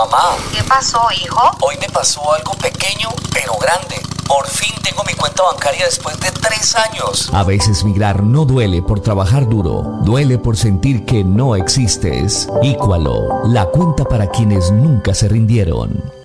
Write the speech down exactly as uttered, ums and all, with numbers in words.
Mamá, ¿Qué pasó, hijo? hoy me pasó algo pequeño pero grande. Por fin tengo mi cuenta bancaria después de tres años. A veces migrar no duele por trabajar duro, duele por sentir que no existes. Íqualo, la cuenta para quienes nunca se rindieron.